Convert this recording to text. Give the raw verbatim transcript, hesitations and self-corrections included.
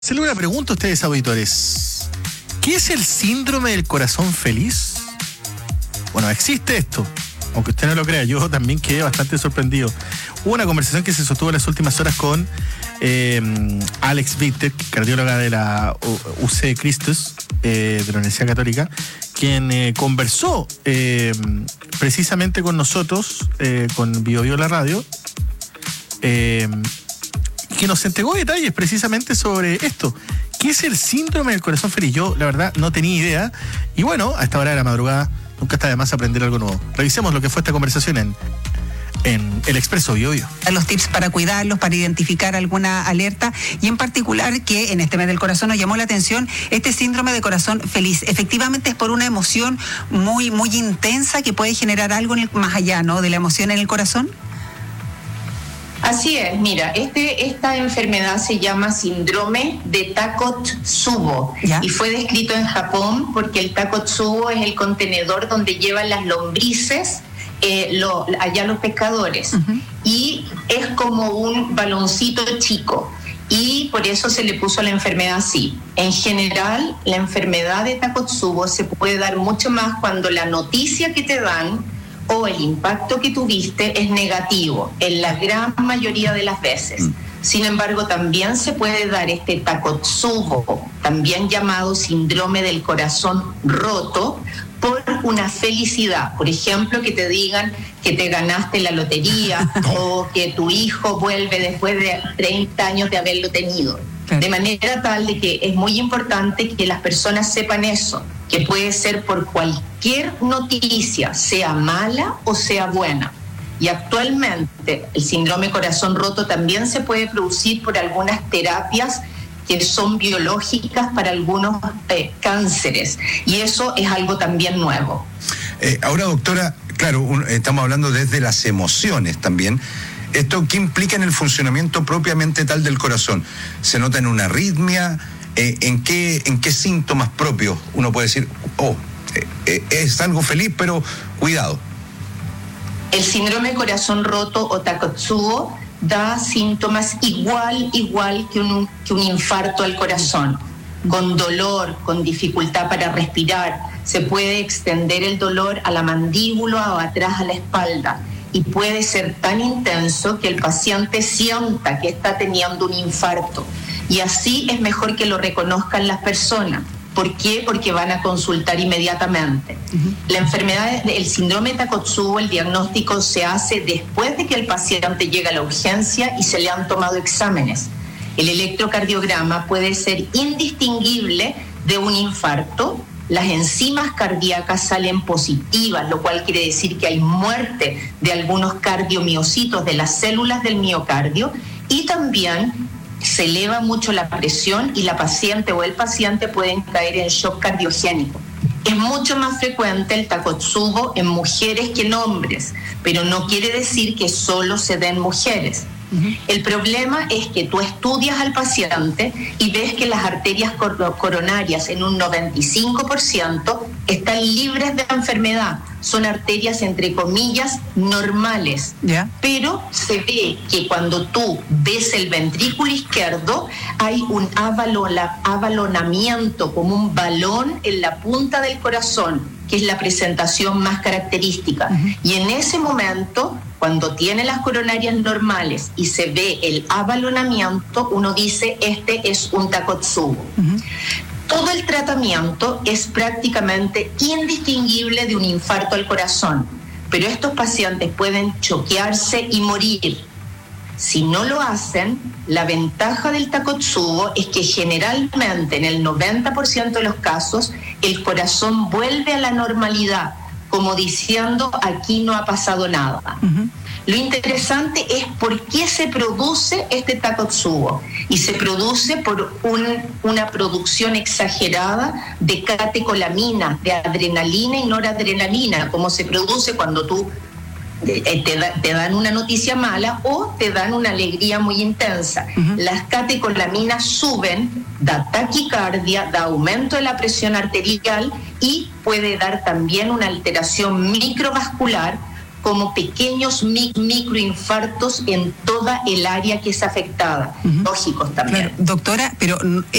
Hacerle una pregunta a ustedes, auditores. ¿Qué es el síndrome del corazón feliz? Bueno, existe esto, aunque usted no lo crea, yo también quedé bastante sorprendido. Hubo una conversación que se sostuvo en las últimas horas con eh, Alex Víctor, cardióloga de la U C Christus, eh, de la Universidad Católica, quien eh, conversó eh, precisamente con nosotros, eh, con Bio Bio la Radio, eh, que nos entregó detalles precisamente sobre esto. ¿Qué es el síndrome del corazón feliz? Yo, la verdad, no tenía idea. Y bueno, a esta hora de la madrugada nunca está de más aprender algo nuevo. Revisemos lo que fue esta conversación en, en El Expreso Bio Bio. Los tips para cuidarlos, para identificar alguna alerta, y en particular que en este mes del corazón nos llamó la atención este síndrome de corazón feliz. Efectivamente es por una emoción muy, muy intensa que puede generar algo en el, más allá, ¿no?, de la emoción en el corazón. Así es, mira, este, esta enfermedad se llama síndrome de Takotsubo. ¿Ya? Y fue descrito en Japón porque el Takotsubo es el contenedor donde llevan las lombrices eh, lo, allá los pescadores. Uh-huh. Y es como un baloncito chico y por eso se le puso la enfermedad así. En general, la enfermedad de Takotsubo se puede dar mucho más cuando la noticia que te dan o el impacto que tuviste es negativo, en la gran mayoría de las veces. Mm. Sin embargo, también se puede dar este Takotsubo, también llamado síndrome del corazón roto, por una felicidad. Por ejemplo, que te digan que te ganaste la lotería o que tu hijo vuelve después de treinta años de haberlo tenido. De manera tal de que es muy importante que las personas sepan eso, que puede ser por cualquier noticia, sea mala o sea buena. Y actualmente el síndrome corazón roto también se puede producir por algunas terapias que son biológicas para algunos eh, cánceres. Y eso es algo también nuevo. Eh, ahora, doctora, claro, un, estamos hablando desde las emociones también. ¿Esto qué implica en el funcionamiento propiamente tal del corazón? ¿Se nota en una arritmia? Eh, ¿en, qué, ¿En qué síntomas propios uno puede decir, oh, eh, eh, es algo feliz, pero cuidado? El síndrome corazón roto o Takotsubo da síntomas igual, igual que un, que un infarto al corazón, con dolor, con dificultad para respirar. Se puede extender el dolor a la mandíbula o atrás a la espalda. Y puede ser tan intenso que el paciente sienta que está teniendo un infarto. Y así es mejor que lo reconozcan las personas. ¿Por qué? Porque van a consultar inmediatamente. Uh-huh. La enfermedad, el síndrome de Takotsubo, el diagnóstico se hace después de que el paciente llega a la urgencia y se le han tomado exámenes. El electrocardiograma puede ser indistinguible de un infarto. Las enzimas cardíacas salen positivas, lo cual quiere decir que hay muerte de algunos cardiomiocitos de las células del miocardio, y también se eleva mucho la presión y la paciente o el paciente pueden caer en shock cardiogénico. Es mucho más frecuente el Takotsubo en mujeres que en hombres, pero no quiere decir que solo se den mujeres. Uh-huh. El problema es que tú estudias al paciente y ves que las arterias cor- coronarias en un noventa y cinco por ciento están libres de enfermedad. Son arterias, entre comillas, normales. Yeah. Pero se ve que cuando tú ves el ventrículo izquierdo, hay un avalona, avalonamiento, como un balón en la punta del corazón, que es la presentación más característica. Uh-huh. Y en ese momento, cuando tiene las coronarias normales y se ve el avalonamiento, uno dice, este es un Takotsubo. Uh-huh. Todo el tratamiento es prácticamente indistinguible de un infarto al corazón, pero estos pacientes pueden choquearse y morir. Si no lo hacen, la ventaja del Takotsubo es que generalmente en el noventa por ciento de los casos el corazón vuelve a la normalidad, como diciendo, aquí no ha pasado nada. Uh-huh. Lo interesante es por qué se produce este Takotsubo. Y se produce por un, una producción exagerada de catecolamina, de adrenalina y noradrenalina, como se produce cuando tú te, te, da, te dan una noticia mala o te dan una alegría muy intensa. Uh-huh. Las catecolaminas suben, da taquicardia, da aumento de la presión arterial y puede dar también una alteración microvascular, como pequeños mi- microinfartos en toda el área que es afectada, uh-huh. lógicos también. Claro, doctora, pero